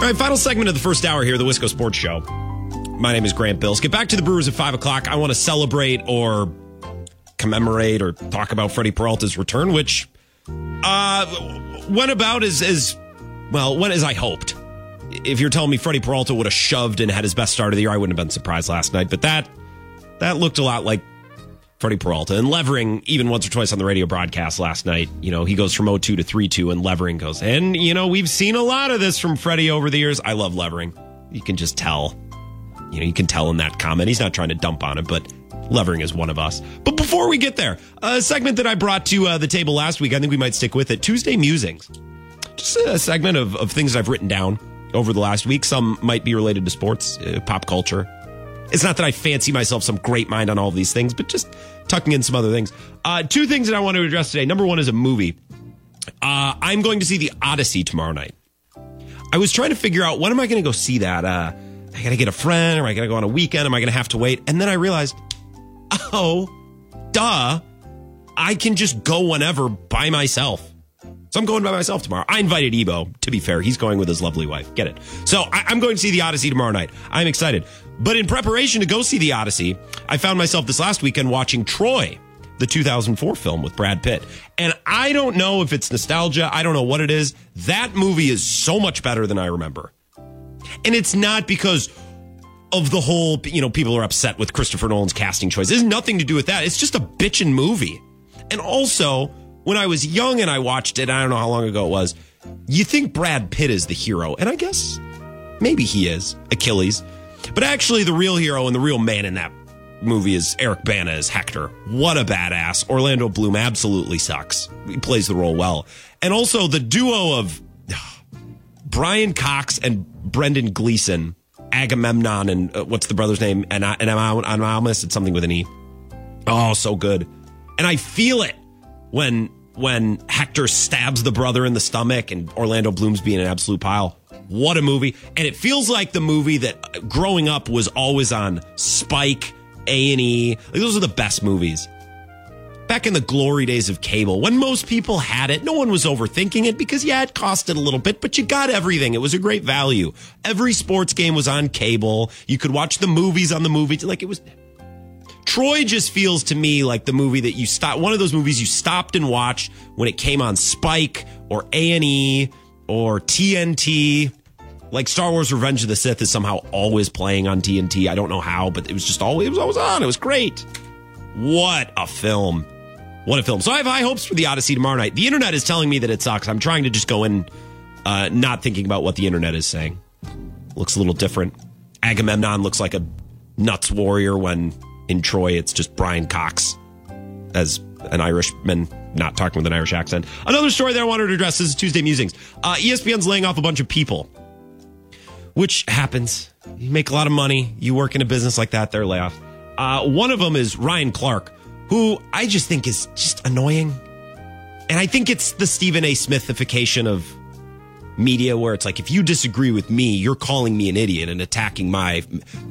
right, final segment of the first hour here, the Wisco Sports Show. My name is Grant Bills. Get back to the Brewers at 5 o'clock. I want to celebrate or commemorate or talk about Freddie Peralta's return, which went about as I hoped. If you're telling me Freddie Peralta would have shoved and had his best start of the year, I wouldn't have been surprised last night. But that looked a lot like Freddie Peralta. And Levering, even once or twice on the radio broadcast last night, he goes from 0-2 to 3-2, and Levering goes, and, we've seen a lot of this from Freddie over the years. I love Levering. You can just tell. You can tell in that comment. He's not trying to dump on him, but Levering is one of us. But before we get there, a segment that I brought to the table last week, I think we might stick with it. Tuesday Musings. Just a segment of things I've written down over the last week. Some might be related to sports, pop culture. It's not that I fancy myself some great mind on all of these things, but just tucking in some other things. Two things that I want to address today. Number one is a movie. I'm going to see The Odyssey tomorrow night. I was trying to figure out, when am I going to go see that? I got to get a friend, or am I going to go on a weekend? Am I going to have to wait? And then I realized, I can just go whenever by myself. So I'm going by myself tomorrow. I invited Ebo. To be fair, he's going with his lovely wife. Get it? So I'm going to see The Odyssey tomorrow night. I'm excited. But in preparation to go see The Odyssey, I found myself this last weekend watching Troy, the 2004 film with Brad Pitt. And I don't know if it's nostalgia. I don't know what it is. That movie is so much better than I remember. And it's not because of the whole, people are upset with Christopher Nolan's casting choice. It has nothing to do with that. It's just a bitchin' movie. And also, when I was young and I watched it, I don't know how long ago it was, you think Brad Pitt is the hero. And I guess maybe he is, Achilles. But actually, the real hero and the real man in that movie is Eric Bana as Hector. What a badass. Orlando Bloom absolutely sucks. He plays the role well. And also the duo of Brian Cox and Brendan Gleeson, Agamemnon and what's the brother's name? And Anonymous, it's something with an E. Oh, so good. And I feel it when Hector stabs the brother in the stomach and Orlando Bloom's being an absolute pile. What a movie. And it feels like the movie that growing up was always on Spike, A&E. Those are the best movies. Back in the glory days of cable, when most people had it, no one was overthinking it because, it costed a little bit, but you got everything. It was a great value. Every sports game was on cable. You could watch the movies on the movies. Like, it was... Troy just feels to me like the movie that you stopped, one of those movies you stopped and watched when it came on Spike or A&E or TNT. Like Star Wars Revenge of the Sith is somehow always playing on TNT. I don't know how, but it was always on. It was great. What a film. What a film. So I have high hopes for The Odyssey tomorrow night. The internet is telling me that it sucks. I'm trying to just go in not thinking about what the internet is saying. Looks a little different. Agamemnon looks like a nuts warrior when in Troy it's just Brian Cox as an Irishman not talking with an Irish accent. Another story that I wanted to address, this is Tuesday Musings. ESPN's laying off a bunch of people, which happens. You make a lot of money. You work in a business like that, they're layoffs. One of them is Ryan Clark, who I just think is just annoying. And I think it's the Stephen A. Smithification of media, where it's like, if you disagree with me, you're calling me an idiot and attacking my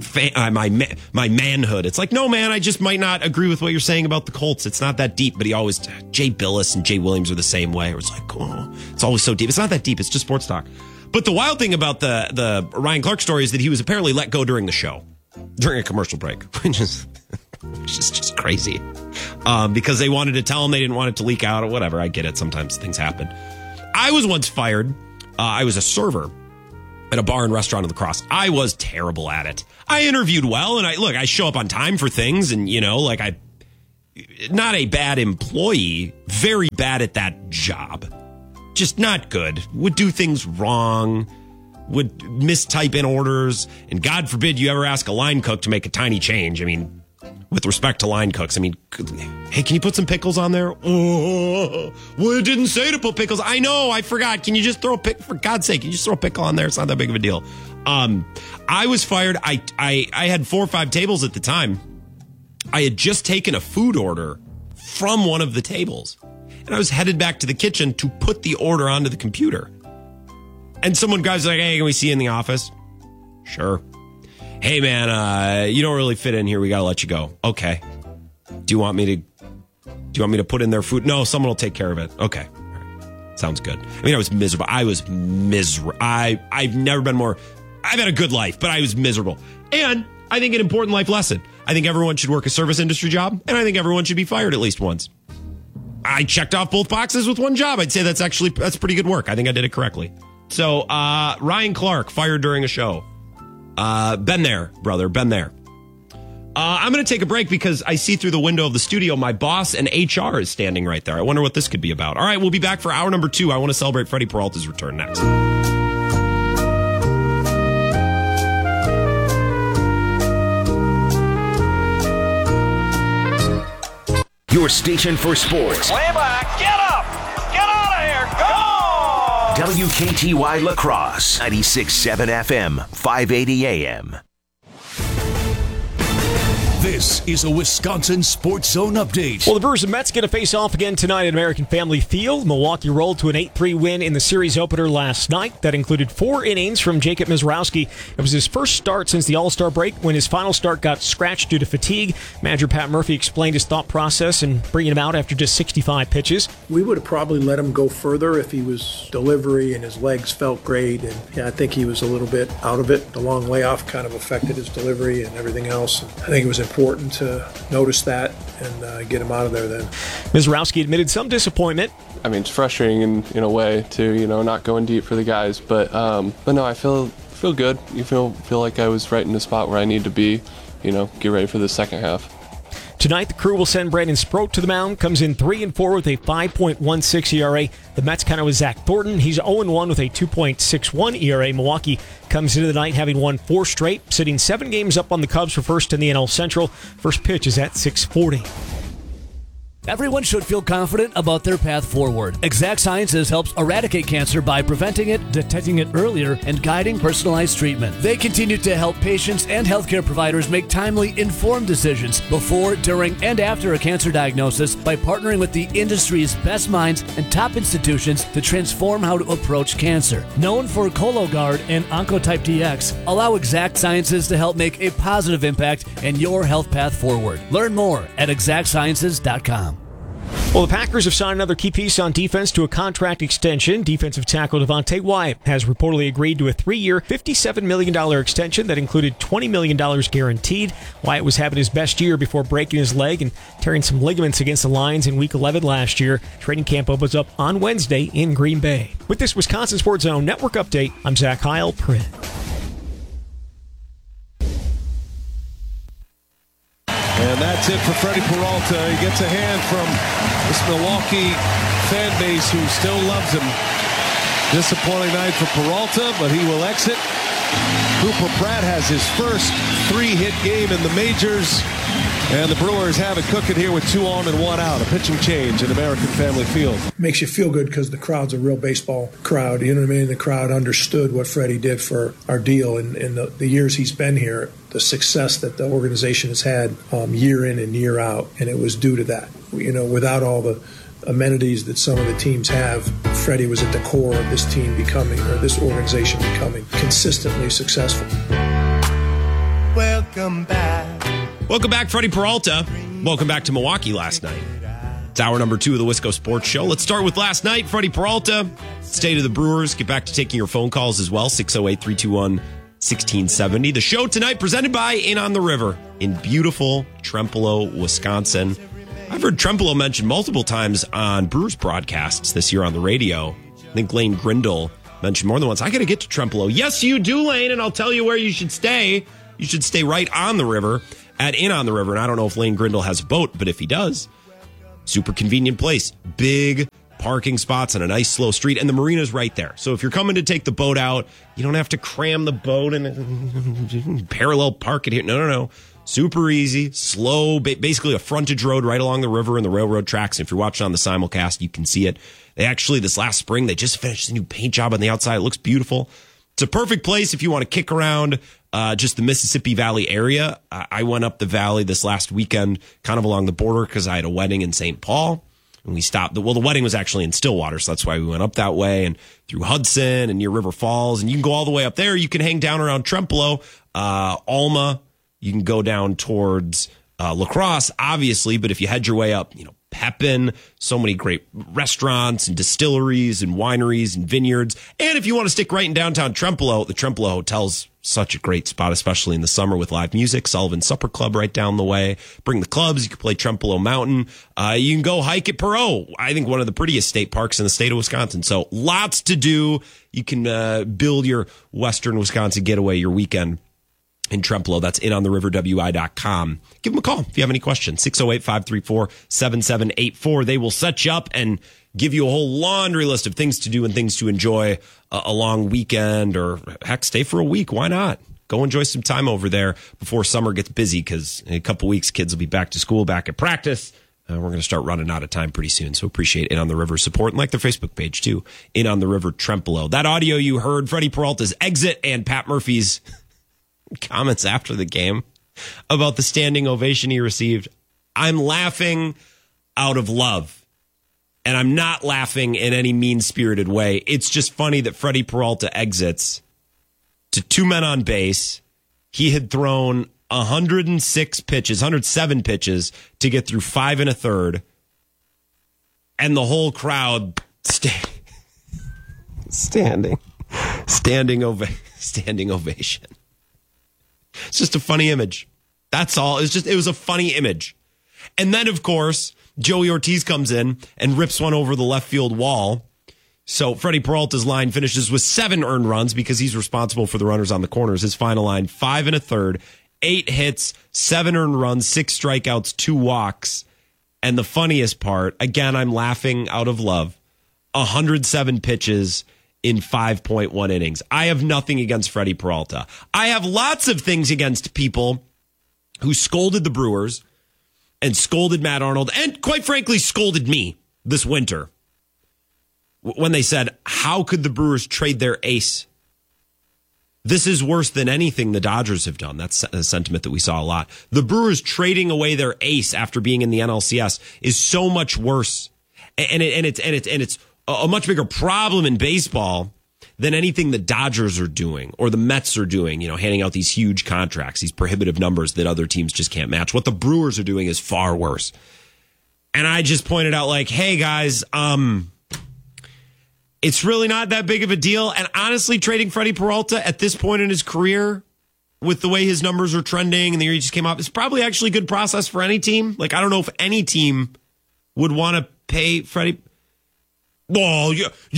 manhood. It's like, no, man, I just might not agree with what you're saying about the Colts. It's not that deep. But he always, Jay Billis and Jay Williams are the same way. It's like, oh, it's always so deep. It's not that deep. It's just sports talk. But the wild thing about the Ryan Clark story is that he was apparently let go during the show, during a commercial break, which is just crazy. Because they wanted to tell him they didn't want it to leak out or whatever. I get it. Sometimes things happen. I was once fired. I was a server at a bar and restaurant in La Crosse. I was terrible at it. I interviewed well, and I show up on time for things, and not a bad employee, very bad at that job. Just not good. Would do things wrong, would mistype in orders, and God forbid you ever ask a line cook to make a tiny change. I mean, with respect to line cooks, hey, can you put some pickles on there? Oh, well, it didn't say to put pickles. I know, I forgot. Can you just throw a pickle? For God's sake, can you just throw a pickle on there? It's not that big of a deal. I was fired. I had 4 or 5 tables at the time. I had just taken a food order from one of the tables, and I was headed back to the kitchen to put the order onto the computer. And someone guys like, hey, can we see you in the office? Sure. Hey, man, you don't really fit in here. We got to let you go. Okay. Do you want me to put in their food? No, someone will take care of it. Okay. Sounds good. I mean, I was miserable. I've never been more. I've had a good life, but I was miserable. And I think an important life lesson. I think everyone should work a service industry job, and I think everyone should be fired at least once. I checked off both boxes with one job. I'd say that's pretty good work. I think I did it correctly. So, Ryan Clark, fired during a show. Been there, brother. Been there. I'm going to take a break because I see through the window of the studio my boss and HR is standing right there. I wonder what this could be about. All right, we'll be back for hour number 2. I want to celebrate Freddie Peralta's return next. Your station for sports. Way back. Get up. Get out of here. Go. WKTY La Crosse, 96.7 FM, 580 AM. This is a Wisconsin Sports Zone update. Well, the Brewers and Mets get a face-off again tonight at American Family Field. Milwaukee rolled to an 8-3 win in the series opener last night. That included 4 innings from Jacob Mizrowski. It was his first start since the All-Star break when his final start got scratched due to fatigue. Manager Pat Murphy explained his thought process in bringing him out after just 65 pitches. We would have probably let him go further if he was delivery and his legs felt great. And yeah, I think he was a little bit out of it. The long layoff kind of affected his delivery and everything else. And I think it was important to notice that and get him out of there then. Mizrowski admitted some disappointment. I mean, it's frustrating in a way to, not going deep for the guys, but no, I feel good. You feel like I was right in the spot where I need to be, get ready for the second half. Tonight, the Crew will send Brandon Sproat to the mound. Comes in 3-4 with a 5.16 ERA. The Mets kind of with Zach Thornton. He's 0-1 with a 2.61 ERA. Milwaukee comes into the night having won 4 straight, sitting 7 games up on the Cubs for first in the NL Central. First pitch is at 6:40. Everyone should feel confident about their path forward. Exact Sciences helps eradicate cancer by preventing it, detecting it earlier, and guiding personalized treatment. They continue to help patients and healthcare providers make timely, informed decisions before, during, and after a cancer diagnosis by partnering with the industry's best minds and top institutions to transform how to approach cancer. Known for Cologuard and Oncotype DX, allow Exact Sciences to help make a positive impact in your health path forward. Learn more at exactsciences.com. Well, the Packers have signed another key piece on defense to a contract extension. Defensive tackle Devontae Wyatt has reportedly agreed to a 3-year, $57 million extension that included $20 million guaranteed. Wyatt was having his best year before breaking his leg and tearing some ligaments against the Lions in Week 11 last year. Training camp opens up on Wednesday in Green Bay. With this Wisconsin Sports Zone Network update, I'm Zach Heil, Print. And that's it for Freddie Peralta. He gets a hand from this Milwaukee fan base who still loves him. Disappointing night for Peralta, but he will exit. Cooper Pratt has his first 3-hit game in the majors. And the Brewers have it cooking here with 2 on and 1 out. A pitching change at American Family Field. Makes you feel good because the crowd's a real baseball crowd. You know what I mean? The crowd understood what Freddie did for our deal in the years he's been here, the success that the organization has had year in and year out. And it was due to that. Without all the amenities that some of the teams have, Freddie was at the core of this team becoming, or this organization becoming, consistently successful. Welcome back, Freddie Peralta. Welcome back to Milwaukee last night. It's hour number 2 of the Wisco Sports Show. Let's start with last night. Freddie Peralta, state of the Brewers. Get back to taking your phone calls as well. 608-321-1670. The show tonight presented by In on the River in beautiful Trempealeau, Wisconsin. I've heard Trempealeau mentioned multiple times on Brewers broadcasts this year on the radio. I think Lane Grindle mentioned more than once. I got to get to Trempealeau. Yes, you do, Lane, and I'll tell you where you should stay. You should stay right on the river at In on the River. And I don't know if Lane Grindle has a boat, but if he does, super convenient place. Big parking spots on a nice slow street, and the marina's right there. So if you're coming to take the boat out, you don't have to cram the boat and parallel park it here. No. Super easy, slow, basically a frontage road right along the river and the railroad tracks. If you're watching on the simulcast, you can see it. They actually, this last spring, they just finished a new paint job on the outside. It looks beautiful. It's a perfect place if you want to kick around just the Mississippi Valley area. I went up the valley this last weekend, kind of along the border, because I had a wedding in St. Paul. And we stopped. The wedding was actually in Stillwater, so that's why we went up that way and through Hudson and near River Falls. And you can go all the way up there. You can hang down around Trempealeau, Alma. You can go down towards La Crosse, obviously. But if you head your way up, Pepin, so many great restaurants and distilleries and wineries and vineyards. And if you want to stick right in downtown Trempealeau, the Trempealeau Hotel's such a great spot, especially in the summer with live music. Sullivan Supper Club right down the way. Bring the clubs. You can play Trempealeau Mountain. You can go hike at Perot. I think one of the prettiest state parks in the state of Wisconsin. So lots to do. You can build your Western Wisconsin getaway, your weekend in Trempealeau. That's inontherriverwi.com. Give them a call if you have any questions. 608-534-7784. They will set you up and give you a whole laundry list of things to do and things to enjoy a long weekend, or heck, stay for a week. Why not? Go enjoy some time over there before summer gets busy, because in a couple weeks, kids will be back to school, back at practice. We're going to start running out of time pretty soon. So appreciate In on the River support, and like their Facebook page too, In on the River Trempealeau. That audio you heard, Freddie Peralta's exit and Pat Murphy's comments after the game about the standing ovation he received. I'm laughing out of love. And I'm not laughing in any mean-spirited way. It's just funny that Freddie Peralta exits to two men on base. He had thrown 107 pitches to get through 5 1/3. And the whole crowd standing ovation. It's just a funny image. That's all. It was a funny image. And then, of course, Joey Ortiz comes in and rips one over the left field wall. So Freddie Peralta's line finishes with 7 earned runs because he's responsible for the runners on the corners. His final line, 5 1/3, 8 hits, 7 earned runs, 6 strikeouts, 2 walks. And the funniest part, again, I'm laughing out of love, 107 pitches in 5.1 innings. I have nothing against Freddie Peralta. I have lots of things against people who scolded the Brewers and scolded Matt Arnold, and quite frankly, scolded me this winter when they said, how could the Brewers trade their ace? This is worse than anything the Dodgers have done. That's a sentiment that we saw a lot. The Brewers trading away their ace after being in the NLCS is so much worse. And it's a much bigger problem in baseball than anything the Dodgers are doing or the Mets are doing, handing out these huge contracts, these prohibitive numbers that other teams just can't match. What the Brewers are doing is far worse. And I just pointed out, like, hey, guys, it's really not that big of a deal. And honestly, trading Freddie Peralta at this point in his career, with the way his numbers are trending and the year he just came off, it's probably actually a good process for any team. Like, I don't know if any team would want to pay Freddie. Well,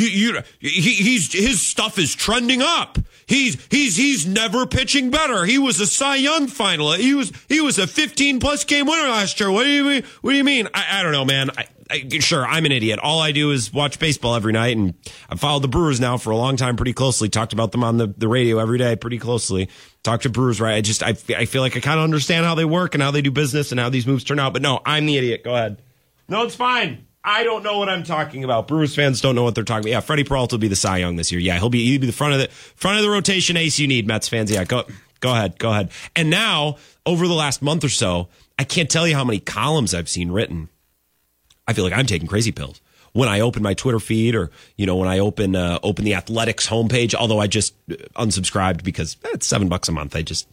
his stuff is trending up. He's never pitching better. He was a Cy Young finalist. He was a 15+ game winner last year. What do you mean? What do you mean? I don't know, man. Sure, I'm an idiot. All I do is watch baseball every night, and I've followed the Brewers now for a long time pretty closely. Talked about them on the radio every day pretty closely. Talk to Brewers, right? I feel like I kind of understand how they work and how they do business and how these moves turn out. But no, I'm the idiot. Go ahead. No, it's fine. I don't know what I'm talking about. Brewers fans don't know what they're talking about. Yeah, Freddie Peralta will be the Cy Young this year. Yeah, he'll be the front of the rotation ace you need, Mets fans. Yeah, go ahead. And now, over the last month or so, I can't tell you how many columns I've seen written. I feel like I'm taking crazy pills when I open my Twitter feed, or when I open the Athletics homepage. Although I just unsubscribed because it's $7 a month. I just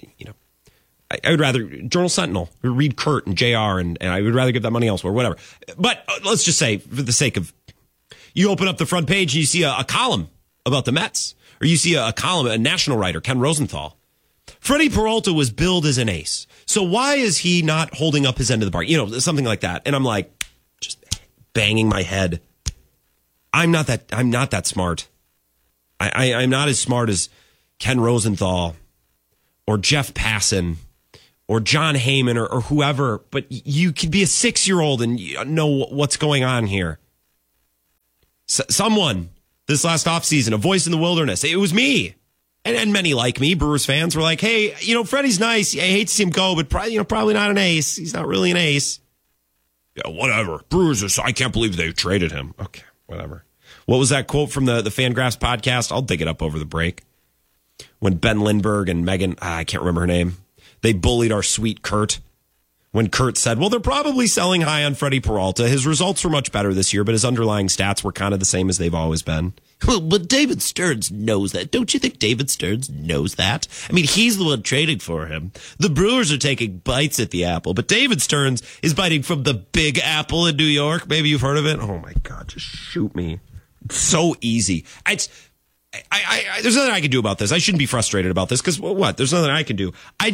I would rather Journal Sentinel, read Kurt and JR, and I would rather give that money elsewhere, whatever. But let's just say, for the sake of, you open up the front page and you see a column about the Mets, or you see a column, a national writer, Ken Rosenthal. Freddie Peralta was billed as an ace. So why is he not holding up his end of the bargain? Something like that. And I'm like, just banging my head. I'm not that smart. I'm not as smart as Ken Rosenthal or Jeff Passan or John Heyman or whoever, but you could be a 6-year-old and know what's going on here. Someone this last offseason, a voice in the wilderness, it was me. And many like me, Brewers fans, were like, hey, Freddie's nice. I hate to see him go, but probably not an ace. He's not really an ace. Yeah, whatever. Brewers I can't believe they traded him. Okay, whatever. What was that quote from the Fangraphs podcast? I'll dig it up over the break. When Ben Lindbergh and Megan, I can't remember her name, they bullied our sweet Kurt. When Kurt said, well, they're probably selling high on Freddie Peralta. His results were much better this year, but his underlying stats were kind of the same as they've always been. Well, but David Stearns knows that. Don't you think David Stearns knows that? I mean, he's the one trading for him. The Brewers are taking bites at the apple, but David Stearns is biting from the big apple in New York. Maybe you've heard of it. Oh, my God, just shoot me. It's so easy. There's nothing I can do about this. I shouldn't be frustrated about this because what? There's nothing I can do.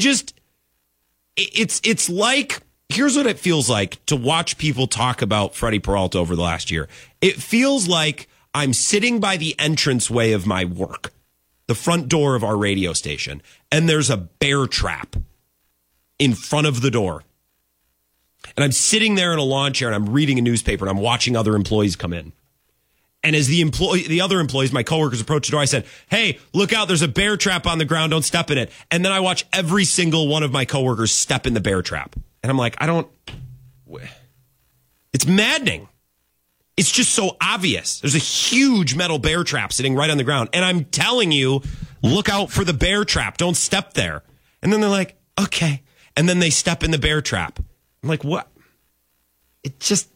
It's like, here's what it feels like to watch people talk about Freddie Peralta over the last year. It feels like I'm sitting by the entranceway of my work, the front door of our radio station, and there's a bear trap in front of the door. And I'm sitting there in a lawn chair and I'm reading a newspaper and I'm watching other employees come in. And as the other employees, my coworkers approach the door, I said, hey, look out, there's a bear trap on the ground, don't step in it. And then I watch every single one of my coworkers step in the bear trap. And I'm like, it's maddening. It's just so obvious. There's a huge metal bear trap sitting right on the ground. And I'm telling you, look out for the bear trap. Don't step there. And then they're like, okay. And then they step in the bear trap. I'm like, what? It just,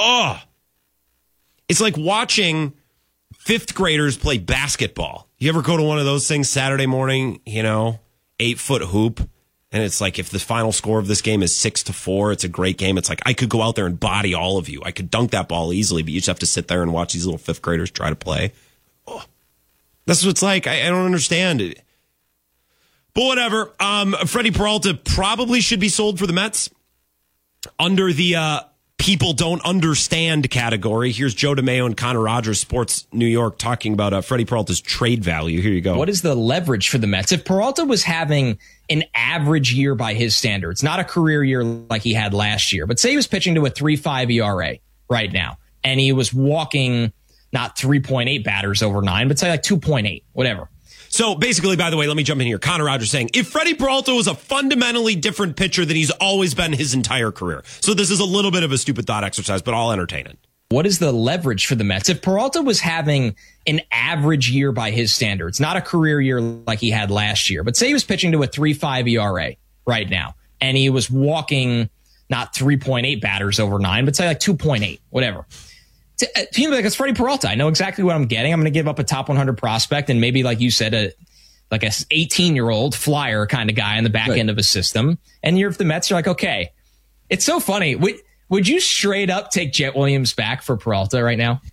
it's like watching fifth graders play basketball. You ever go to one of those things Saturday morning, 8-foot hoop? And it's like, if the final score of this game is 6-4, it's a great game. It's like, I could go out there and body all of you. I could dunk that ball easily, but you just have to sit there and watch these little fifth graders try to play. Oh, that's what it's like. I don't understand it. But whatever. Freddie Peralta probably should be sold for the Mets under the people don't understand category. Here's Joe DeMayo and Connor Rogers, Sports New York, talking about Freddie Peralta's trade value. Here you go. What is the leverage for the Mets? If Peralta was having an average year by his standards, not a career year like he had last year, but say he was pitching to a 3.5 ERA right now, and he was walking not 3.8 batters over 9, but say like 2.8, whatever. So basically, by the way, let me jump in here. Connor Rogers saying, if Freddie Peralta was a fundamentally different pitcher than he's always been his entire career. So this is a little bit of a stupid thought exercise, but I'll entertain it. What is the leverage for the Mets? If Peralta was having an average year by his standards, not a career year like he had last year, but say he was pitching to a 3.5 ERA right now, and he was walking not 3.8 batters over 9, but say like 2.8, whatever. People like, it's Freddie Peralta. I know exactly what I'm getting. I'm going to give up a top 100 prospect and maybe, like you said, a 18-year-old flyer kind of guy in the back end of a system. And you're the Mets are like, okay. It's so funny. Would you straight up take Jet Williams back for Peralta right now?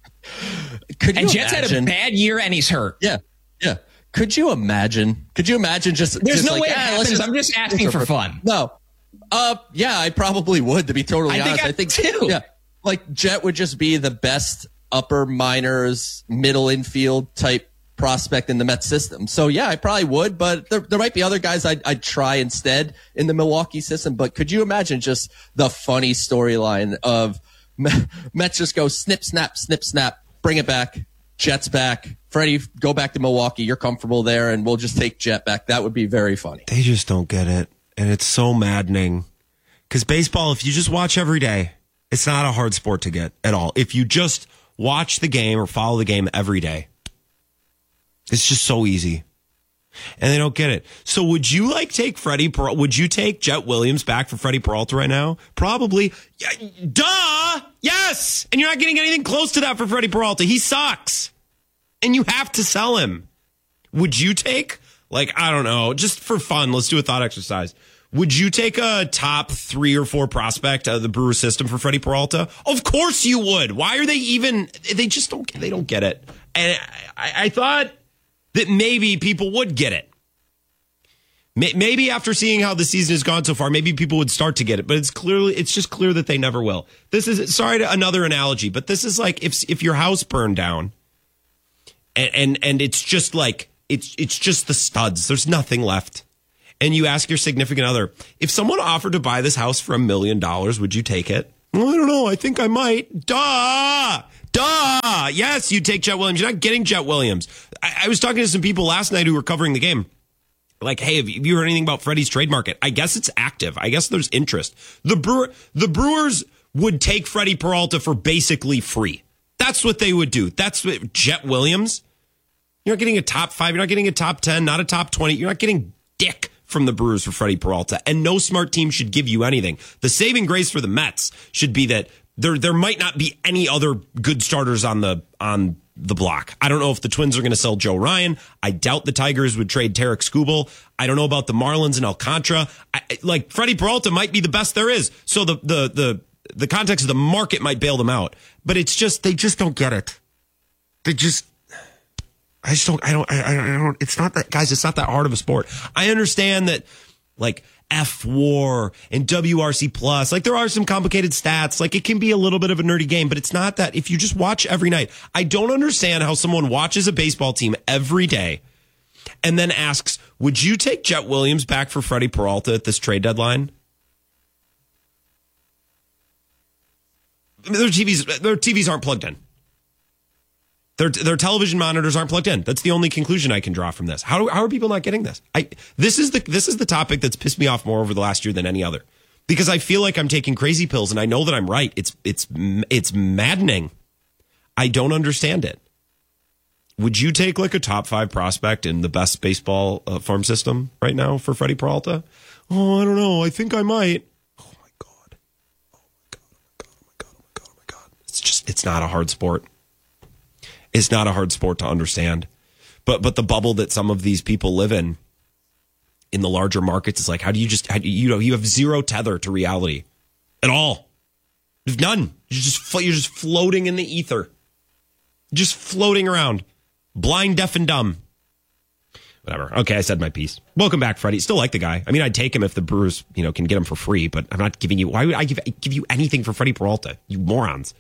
Jet's had a bad year and he's hurt. Yeah. Could you imagine? Just there's no like, way it happens. I'm just asking for fun. No. Yeah, I probably would, to be totally honest. I think too. Yeah. Like, Jet would just be the best upper minors, middle infield type prospect in the Mets system. So, yeah, I probably would, but there might be other guys I'd try instead in the Milwaukee system. But could you imagine just the funny storyline of Mets just go snip, snap, bring it back, Jet's back, Freddie, go back to Milwaukee, you're comfortable there, and we'll just take Jet back. That would be very funny. They just don't get it, and it's so maddening. Because baseball, if you just watch every day, it's not a hard sport to get at all. If you just watch the game or follow the game every day, it's just so easy. And they don't get it. So would you take Freddie Peralta? Would you take Jet Williams back for Freddie Peralta right now? Probably. Yeah, duh! Yes! And you're not getting anything close to that for Freddie Peralta. He sucks. And you have to sell him. Would you take, I don't know, just for fun, let's do a thought exercise. Would you take a top 3 or 4 prospect out of the Brewer system for Freddie Peralta? Of course you would. Why are they even, they just don't get it. And I thought that maybe people would get it. Maybe after seeing how the season has gone so far, maybe people would start to get it, but it's just clear that they never will. This is, sorry to another analogy, but this is like if your house burned down and it's just it's just the studs. There's nothing left. And you ask your significant other, if someone offered to buy this house for $1 million, would you take it? Well, I don't know. I think I might. Duh. Yes, you'd take Jet Williams. You're not getting Jet Williams. I was talking to some people last night who were covering the game. Like, hey, have you heard anything about Freddie's trade market? I guess it's active. I guess there's interest. The Brewers would take Freddie Peralta for basically free. That's what they would do. That's what Jet Williams. You're not getting a top 5. You're not getting a top 10, not a top 20. You're not getting dick from the Brewers for Freddie Peralta, and no smart team should give you anything. The saving grace for the Mets should be that there might not be any other good starters on the block. I don't know if the Twins are going to sell Joe Ryan. I doubt the Tigers would trade Tarek Skubal. I don't know about the Marlins and Alcantara. Like Freddie Peralta might be the best there is. So the context of the market might bail them out. But it's just, they just don't get it. It's not that, guys, it's not that hard of a sport. I understand that, like, F-WAR and WRC plus, like, there are some complicated stats. Like, it can be a little bit of a nerdy game, but it's not that. If you just watch every night, I don't understand how someone watches a baseball team every day and then asks, would you take Jet Williams back for Freddie Peralta at this trade deadline? Their TVs aren't plugged in. Their television monitors aren't plugged in. That's the only conclusion I can draw from this. How are people not getting this? This is the topic that's pissed me off more over the last year than any other, because I feel like I'm taking crazy pills and I know that I'm right. It's maddening. I don't understand it. Would you take like a top 5 prospect in the best baseball farm system right now for Freddie Peralta? Oh, I don't know. I think I might. Oh my God. It's not a hard sport. It's not a hard sport to understand. But the bubble that some of these people live in the larger markets is like, you have zero tether to reality at all. There's none. You're just floating in the ether. Just floating around. Blind, deaf, and dumb. Whatever. Okay, I said my piece. Welcome back, Freddie. Still like the guy. I mean, I'd take him if the Brewers, can get him for free, but I'm not giving you, why would I give you anything for Freddie Peralta? You morons.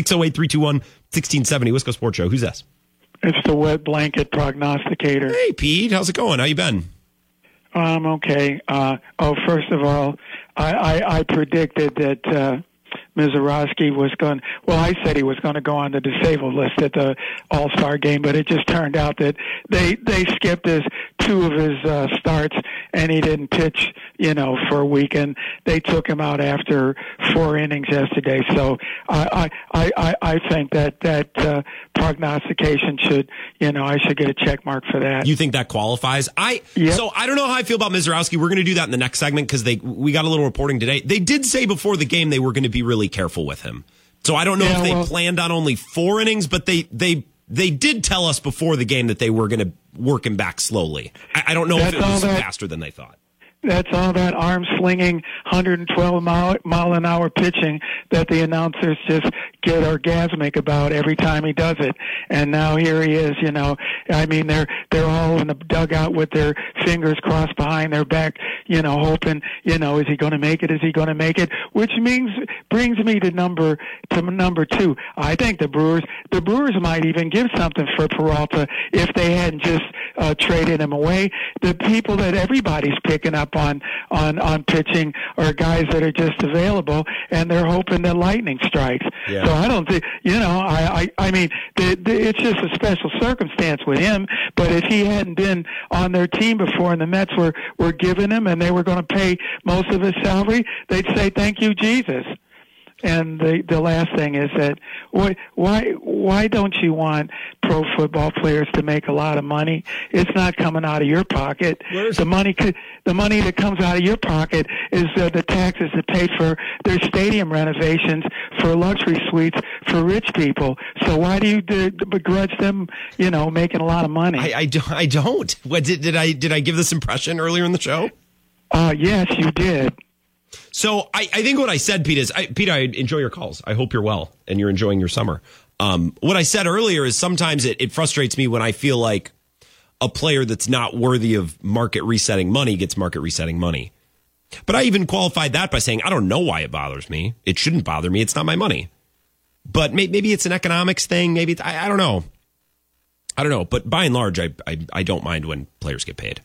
608-321-1670, Wisco Sports Show. Who's this? It's the wet blanket prognosticator. Hey, Pete. How's it going? How you been? I'm okay. First of all, I predicted that Mizorowski was going. Well, I said he was going to go on the disabled list at the All-Star game, but it just turned out that they skipped two of his starts, and he didn't pitch, for a week, and they took him out after 4 innings yesterday. So I think that prognostication should, I should get a check mark for that. You think that qualifies? So I don't know how I feel about Mizorowski. We're going to do that in the next segment because we got a little reporting today. They did say before the game they were going to be really careful with him. So I don't know if they planned on only 4 innings, but they did tell us before the game that they were going to work him back slowly. I don't know if it was faster than they thought. That's all that arm-slinging, 112-mile-an-hour pitching that the announcers just get orgasmic about every time he does it. And now here he is, they're all in the dugout with their fingers crossed behind their back, hoping, is he going to make it? Is he going to make it? Which brings me to number 2. I think the Brewers might even give something for Peralta if they hadn't just traded him away. The people that everybody's picking up on pitching are guys that are just available, and they're hoping that lightning strikes. Yeah. So I don't think, it's just a special circumstance with him. But if he hadn't been on their team before and the Mets were giving him and they were going to pay most of his salary, they'd say, thank you, Jesus. And the last thing is that why don't you want pro football players to make a lot of money? It's not coming out of your pocket. The money that comes out of your pocket is the taxes that pay for their stadium renovations, for luxury suites for rich people. So why do you begrudge them, making a lot of money? I don't. What did I give this impression earlier in the show? Yes, you did. So I think what I said, Pete, is, Pete, I enjoy your calls. I hope you're well and you're enjoying your summer. What I said earlier is sometimes it frustrates me when I feel like a player that's not worthy of market resetting money gets market resetting money. But I even qualified that by saying, I don't know why it bothers me. It shouldn't bother me. It's not my money. But maybe it's an economics thing. Maybe it's, I don't know. I don't know. But by and large, I don't mind when players get paid.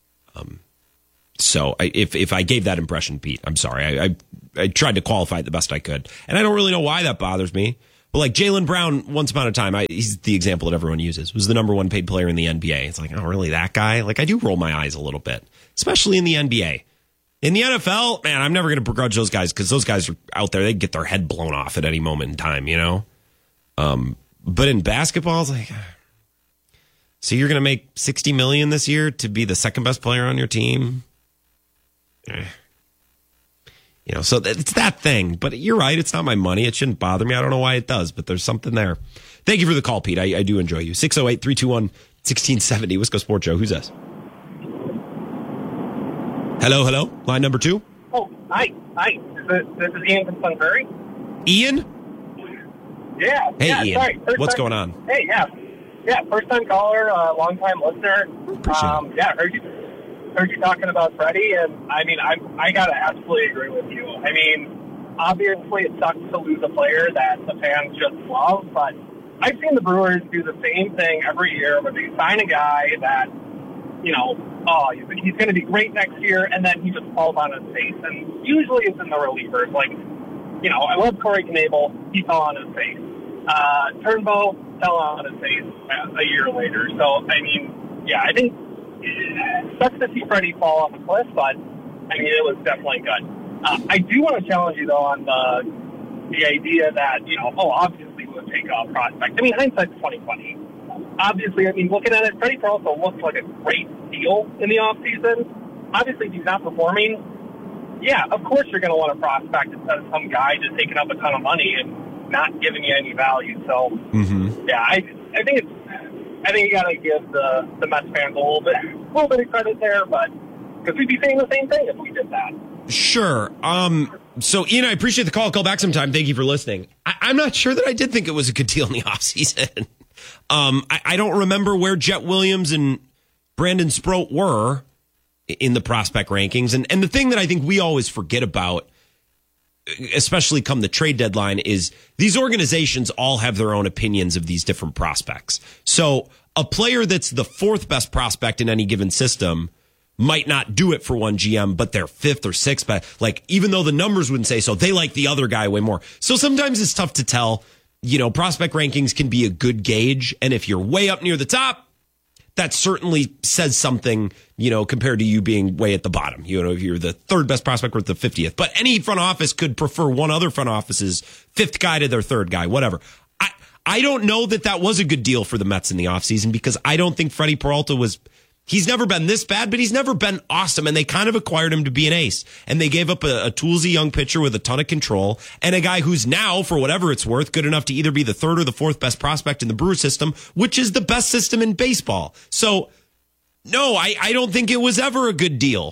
So if I gave that impression, Pete, I'm sorry. I tried to qualify it the best I could. And I don't really know why that bothers me. But like Jaylen Brown, once upon a time, he's the example that everyone uses, was the number 1 paid player in the NBA. It's like, oh, really, that guy? Like, I do roll my eyes a little bit, especially in the NBA. In the NFL, man, I'm never going to begrudge those guys because those guys are out there. They get their head blown off at any moment in time, But in basketball, it's like, so you're going to make $60 million this year to be the second best player on your team? So it's that thing. But you're right. It's not my money. It shouldn't bother me. I don't know why it does, but there's something there. Thank you for the call, Pete. I do enjoy you. 608-321-1670. Wisco Sports Show. Who's this? Hello. Line number 2. Oh, hi. This is Ian from Sun Prairie. Ian? Yeah. Hey, yeah, Ian. Sorry. What's going on? Hey, yeah. Yeah, first-time caller, long-time listener. Appreciate it. Yeah, heard you talking about Freddie, and I mean, I gotta absolutely agree with you. I mean, obviously it sucks to lose a player that the fans just love, but I've seen the Brewers do the same thing every year where they sign a guy that, he's going to be great next year, and then he just falls on his face. And usually it's in the relievers. Like, I love Corey Knebel. He fell on his face. Turnbow fell on his face a year later. So, I mean, yeah, I think it sucks to see Freddie fall off a cliff, but, I mean, it was definitely good. I do want to challenge you, though, on the idea that, obviously we would take a prospect. I mean, hindsight's 20/20. Obviously, I mean, looking at it, Freddie Peralta looks like a great deal in the offseason. Obviously, if he's not performing, yeah, of course you're going to want a prospect instead of some guy just taking up a ton of money and not giving you any value. So, yeah, I think you got to give the Mets fans a little bit of credit there, but because we'd be saying the same thing if we did that. Sure. So, Ian, I appreciate the call. Call back sometime. Thank you for listening. I'm not sure that I did think it was a good deal in the offseason. I don't remember where Jet Williams and Brandon Sproat were in the prospect rankings. And the thing that I think we always forget about, especially come the trade deadline, is these organizations all have their own opinions of these different prospects. So a player that's the 4th best prospect in any given system might not do it for one GM, but they're 5th or 6th. But like, even though the numbers wouldn't say so, they like the other guy way more. So sometimes it's tough to tell. Prospect rankings can be a good gauge. And if you're way up near the top, that certainly says something, compared to you being way at the bottom. If you're the 3rd best prospect or the 50th. But any front office could prefer one other front office's 5th guy to their 3rd guy, whatever. I don't know that was a good deal for the Mets in the offseason because I don't think Freddie Peralta he's never been this bad, but he's never been awesome. And they kind of acquired him to be an ace. And they gave up a toolsy young pitcher with a ton of control and a guy who's now, for whatever it's worth, good enough to either be the 3rd or the 4th best prospect in the Brewer system, which is the best system in baseball. So, no, I don't think it was ever a good deal.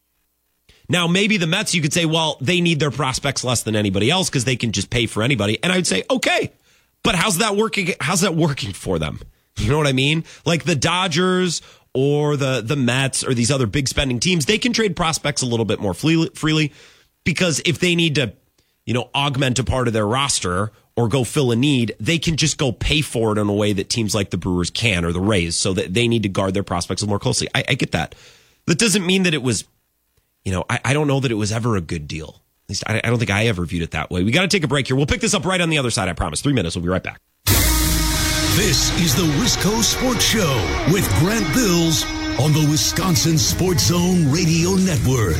Now, maybe the Mets, you could say, well, they need their prospects less than anybody else because they can just pay for anybody. And I would say, okay, but how's that working? How's that working for them? You know what I mean? Like the Dodgers or the Mets or these other big spending teams, they can trade prospects a little bit more freely because if they need to, augment a part of their roster or go fill a need, they can just go pay for it in a way that teams like the Brewers can or the Rays, so that they need to guard their prospects a little more closely. I get that. That doesn't mean that it was, I don't know that it was ever a good deal. At least I don't think I ever viewed it that way. We got to take a break here. We'll pick this up right on the other side, I promise. 3 minutes. We'll be right back. This is the Wisco Sports Show with Grant Bills on the Wisconsin Sports Zone Radio Network.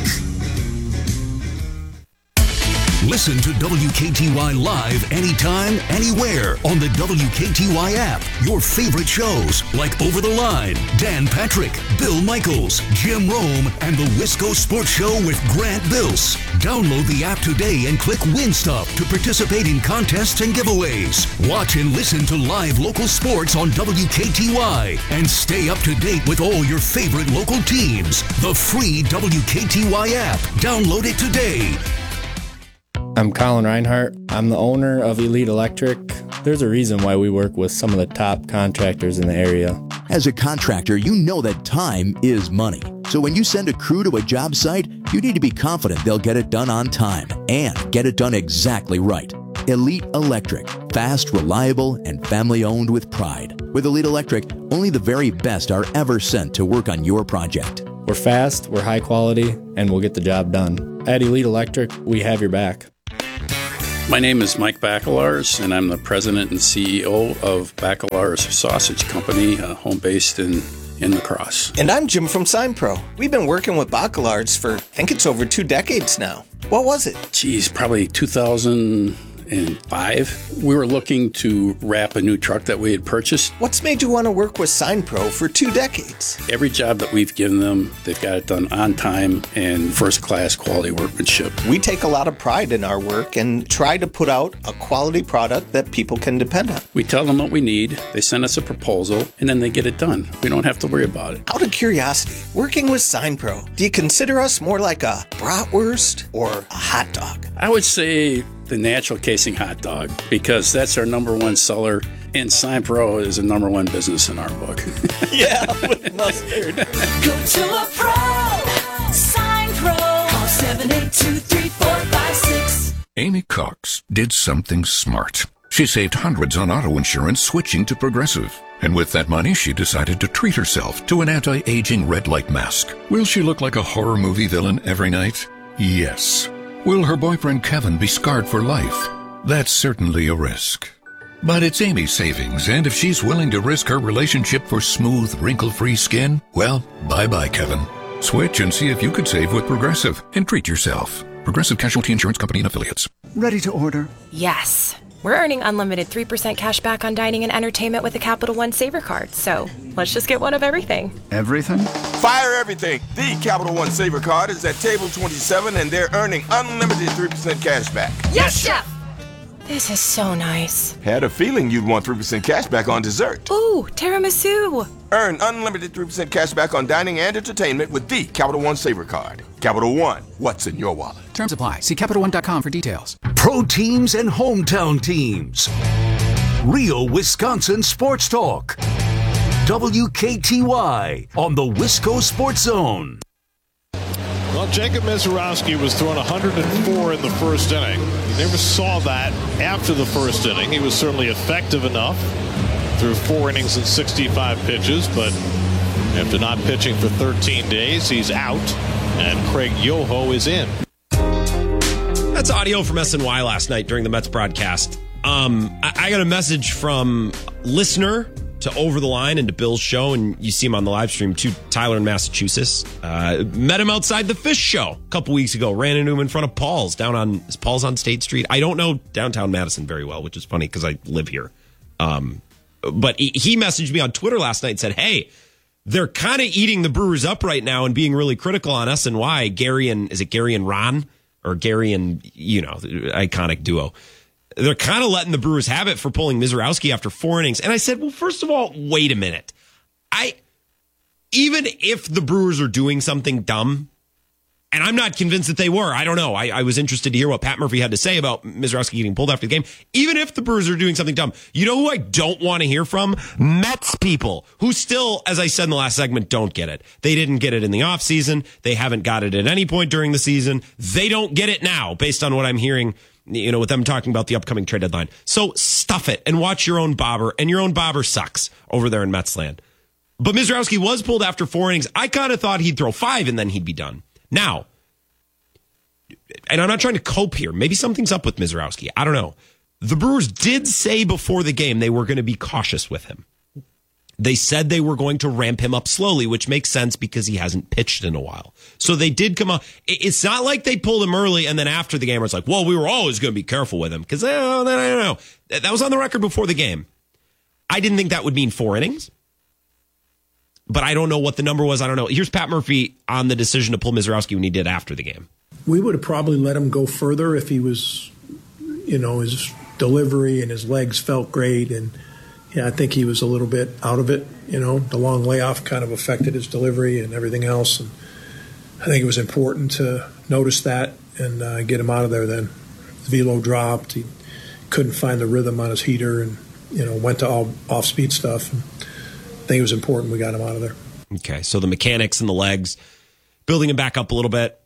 Listen to WKTY live anytime, anywhere on the WKTY app. Your favorite shows like Over the Line, Dan Patrick, Bill Michaels, Jim Rome, and the Wisco Sports Show with Grant Bills. Download the app today and click Win Stuff to participate in contests and giveaways. Watch and listen to live local sports on WKTY and stay up to date with all your favorite local teams. The free WKTY app. Download it today. I'm Colin Reinhart. I'm the owner of Elite Electric. There's a reason why we work with some of the top contractors in the area. As a contractor, you know that time is money. So when you send a crew to a job site, you need to be confident they'll get it done on time and get it done exactly right. Elite Electric. Fast, reliable, and family-owned with pride. With Elite Electric, only the very best are ever sent to work on your project. We're fast, we're high quality, and we'll get the job done. At Elite Electric, we have your back. My name is Mike Bacelars, and I'm the president and CEO of Bacelars Sausage Company, home based in La Crosse. And I'm Jim from SignPro. We've been working with Bacelars for, I think it's over 2 decades now. What was it? Geez, probably 2000 2005. We were looking to wrap a new truck that we had purchased. What's made you want to work with SignPro for 2 decades? Every job that we've given them, they've got it done on time and first-class quality workmanship. We take a lot of pride in our work and try to put out a quality product that people can depend on. We tell them what we need, they send us a proposal, and then they get it done. We don't have to worry about it. Out of curiosity, working with SignPro, do you consider us more like a bratwurst or a hot dog? I would say the natural casing hot dog, because that's our number one seller, and SignPro is a number one business in our book. Yeah, with mustard. Go to a pro. SignPro. Call 782-3456. Amy Cox did something smart. She saved hundreds on auto insurance switching to Progressive. And with that money, she decided to treat herself to an anti-aging red light mask. Will she look like a horror movie villain every night? Yes. Will her boyfriend Kevin be scarred for life? That's certainly a risk. But it's Amy's savings, and if she's willing to risk her relationship for smooth, wrinkle-free skin, well, bye-bye, Kevin. Switch and see if you could save with Progressive and treat yourself. Progressive Casualty Insurance Company and Affiliates. Ready to order? Yes. We're earning unlimited 3% cash back on dining and entertainment with the Capital One Saver card. So let's just get one of everything. Everything? Fire everything. The Capital One Saver card is at table 27, and they're earning unlimited 3% cash back. Yes, Chef! This is so nice. Had a feeling you'd want 3% cash back on dessert. Ooh, tiramisu. Earn unlimited 3% cash back on dining and entertainment with the Capital One Saver card. Capital One, what's in your wallet? Terms apply. See CapitalOne.com for details. Pro teams and hometown teams. Real Wisconsin Sports Talk. WKTY on the Wisco Sports Zone. Well, Jacob Misiorowski was throwing 104 in the first inning. You never saw that after the first inning. He was certainly effective enough through 4 innings and 65 pitches, but after not pitching for 13 days, he's out, and Craig Yoho is in. That's audio from SNY last night during the Mets broadcast. I got a message from listener to Over the Line and to Bill's show, and you see him on the live stream too. Tyler in Massachusetts. Met him outside the Fish Show a couple weeks ago. Ran into him in front of Paul's Paul's on State Street. I don't know downtown Madison very well, which is funny because I live here. But he messaged me on Twitter last night and said, hey, they're kind of eating the Brewers up right now and being really critical on SNY. Gary and Ron? Or Gary and, the iconic duo. They're kind of letting the Brewers have it for pulling Misiorowski after 4 innings. And I said, well, first of all, wait a minute. Even if the Brewers are doing something dumb, and I'm not convinced that they were. I don't know. I was interested to hear what Pat Murphy had to say about Misiorowski getting pulled after the game. Even if the Brewers are doing something dumb, you know who I don't want to hear from? Mets people who still, as I said in the last segment, don't get it. They didn't get it in the offseason. They haven't got it at any point during the season. They don't get it now, based on what I'm hearing, with them talking about the upcoming trade deadline. So stuff it and watch your own bobber, and your own bobber sucks over there in Mets land. But Misiorowski was pulled after 4 innings. I kind of thought he'd throw 5 and then he'd be done. Now, and I'm not trying to cope here. Maybe something's up with Misiorowski. I don't know. The Brewers did say before the game they were going to be cautious with him. They said they were going to ramp him up slowly, which makes sense because he hasn't pitched in a while. So they did come up. It's not like they pulled him early and then after the game it's like, well, we were always going to be careful with him. Because, I don't know. That was on the record before the game. I didn't think that would mean 4 innings. But I don't know what the number was. I don't know. Here's Pat Murphy on the decision to pull Misiorowski when he did after the game. We would have probably let him go further if he was, his delivery and his legs felt great. And I think he was a little bit out of it. The long layoff kind of affected his delivery and everything else. And I think it was important to notice that and get him out of there then. The velo dropped. He couldn't find the rhythm on his heater and, went to all off-speed stuff. And I think it was important we got him out of there. Okay, so the mechanics and the legs, building him back up a little bit.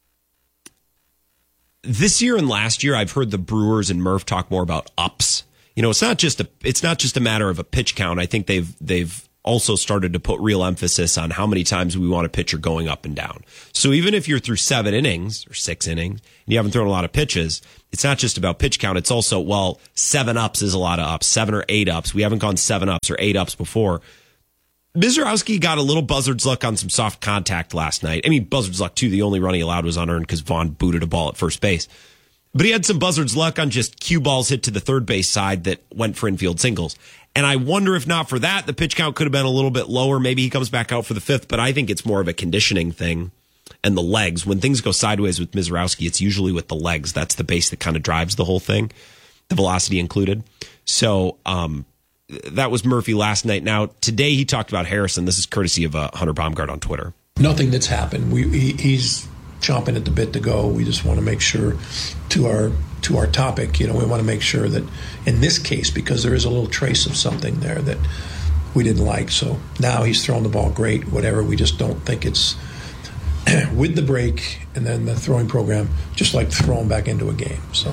This year and last year, I've heard the Brewers and Murph talk more about ups. It's not just a matter of a pitch count. I think they've also started to put real emphasis on how many times we want a pitcher going up and down. So even if you're through 7 innings or 6 innings and you haven't thrown a lot of pitches, it's not just about pitch count. It's also, 7 ups is a lot of ups, 7 or 8 ups. We haven't gone 7 ups or 8 ups before. Misiorowski got a little buzzard's luck on some soft contact last night. I mean, buzzard's luck too. The only run he allowed was unearned because Vaughn booted a ball at first base. But he had some buzzard's luck on just cue balls hit to the third base side that went for infield singles. And I wonder if not for that, the pitch count could have been a little bit lower. Maybe he comes back out for the fifth, but I think it's more of a conditioning thing and the legs. When things go sideways with Mizorowski, it's usually with the legs. That's the base that kind of drives the whole thing, the velocity included. So that was Murphy last night. Now, today he talked about Harrison. This is courtesy of Hunter Baumgart on Twitter. Nothing that's happened. He's chomping at the bit to go. We just want to make sure to our topic, we want to make sure that in this case, because there is a little trace of something there that we didn't like. So now he's throwing the ball great, whatever. We just don't think it's with the break and then the throwing program, just like throwing back into a game. So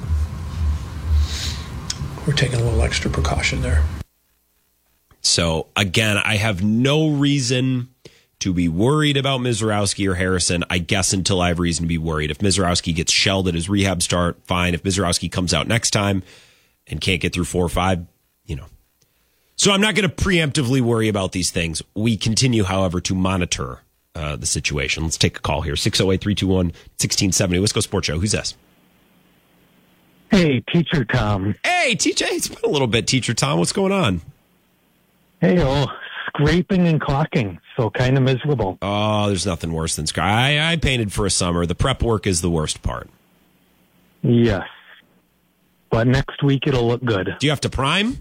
we're taking a little extra precaution there. So again, I have no reason to be worried about Mizorowski or Harrison, I guess, until I have reason to be worried. If Mizorowski gets shelled at his rehab start, fine. If Mizorowski comes out next time and can't get through 4 or 5, So I'm not going to preemptively worry about these things. We continue, however, to monitor the situation. Let's take a call here. 608-321-1670. West Coast Sports Show. Who's this? Hey, Teacher Tom. Hey, TJ. It's been a little bit, Teacher Tom. What's going on? Hey, scraping and caulking, so kind of miserable. Oh, there's nothing worse than I painted for a summer. The prep work is the worst part. Yes. But next week it'll look good. Do you have to prime?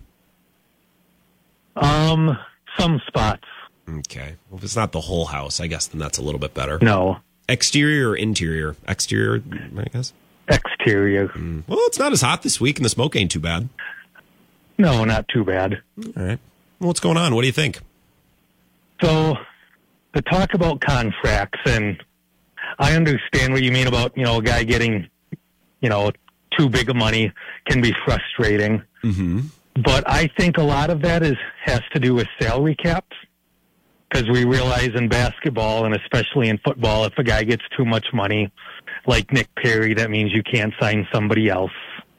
Some spots. Okay. Well, if it's not the whole house, I guess then that's a little bit better. No. Exterior or interior? Exterior, I guess. Exterior. Well, it's not as hot this week, and the smoke ain't too bad. No, not too bad. All right. Well, what's going on? What do you think? So, the talk about contracts, and I understand what you mean about, a guy getting, too big of money can be frustrating. Mm-hmm. But I think a lot of that has to do with salary caps, because we realize in basketball and especially in football, if a guy gets too much money, like Nick Perry, that means you can't sign somebody else.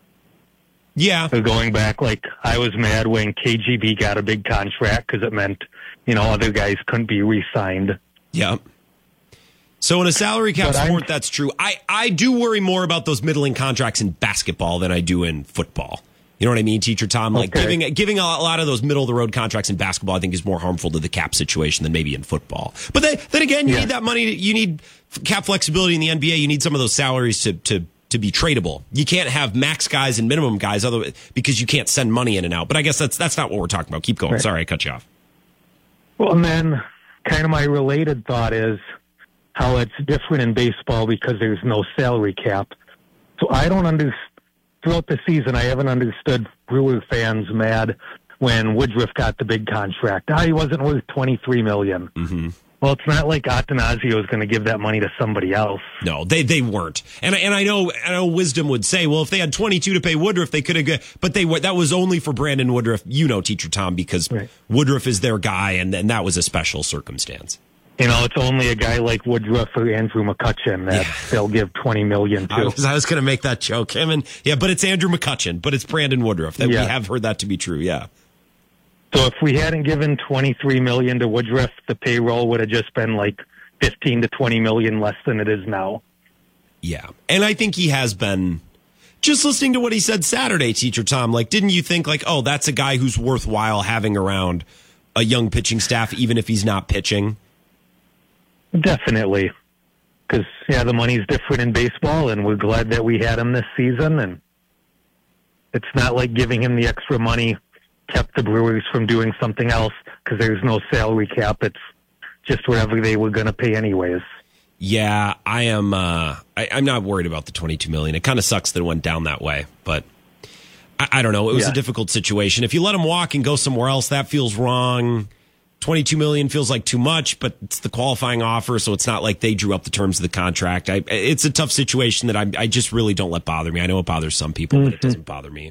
Yeah. So going back, I was mad when KGB got a big contract because it meant, other guys couldn't be re-signed. Yeah. So in a salary cap sport, that's true. I do worry more about those middling contracts in basketball than I do in football. You know what I mean, Teacher Tom? Giving a lot of those middle-of-the-road contracts in basketball, I think, is more harmful to the cap situation than maybe in football. But then again, you need that money. You need cap flexibility in the NBA. You need some of those salaries to be tradable. You can't have max guys and minimum guys because you can't send money in and out. But I guess that's not what we're talking about. Keep going. Right. Sorry, I cut you off. Well, and then kind of my related thought is how it's different in baseball because there's no salary cap. So I don't understand. Throughout the season, I haven't understood Brewer fans mad when Woodruff got the big contract. He wasn't worth $23 million. Mm-hmm. Well, it's not like Atanasio is going to give that money to somebody else. No, they weren't. And I know Wisdom would say, well, if they had 22 to pay Woodruff, they could have. But that was only for Brandon Woodruff, Teacher Tom, because Woodruff is their guy, and that was a special circumstance. It's only a guy like Woodruff or Andrew McCutchen that they'll give $20 million to. I was going to make that joke. But it's Andrew McCutchen, but it's Brandon Woodruff. We have heard that to be true, yeah. So if we hadn't given $23 million to Woodruff, the payroll would have just been like $15 to $20 million less than it is now. Yeah, and I think he has been. Just listening to what he said Saturday, Teacher Tom, didn't you think that's a guy who's worthwhile having around a young pitching staff, even if he's not pitching? Definitely. Because, the money's different in baseball, and we're glad that we had him this season. And it's not like giving him the extra money kept the Brewers from doing something else because there's no salary cap. It's just whatever they were going to pay anyways. Yeah, I am. I'm not worried about the $22 million. It kind of sucks that it went down that way, but I don't know. It was a difficult situation. If you let him walk and go somewhere else, that feels wrong. $22 million feels like too much, but it's the qualifying offer, so it's not like they drew up the terms of the contract. It's a tough situation that I just really don't let bother me. I know it bothers some people, but it doesn't bother me.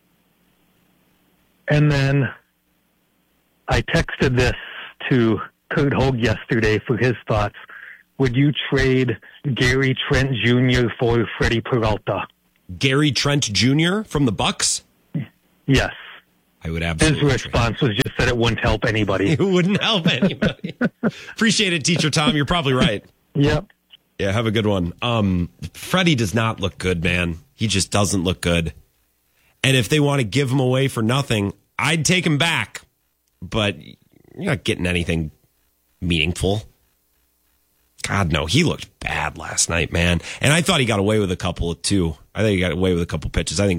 And then I texted this to Kurt Hogue yesterday for his thoughts. Would you trade Gary Trent Jr. for Freddie Peralta? Gary Trent Jr. from the Bucks? Yes. I would absolutely. His response was just that it wouldn't help anybody. It wouldn't help anybody. Appreciate it, Teacher Tom. You're probably right. Yep. Yeah, have a good one. Freddie does not look good, man. He just doesn't look good. And if they want to give him away for nothing, I'd take him back. But you're not getting anything meaningful. God, no. He looked bad last night, man. And I thought he got away with a couple of two. I think he got away with a couple pitches. I think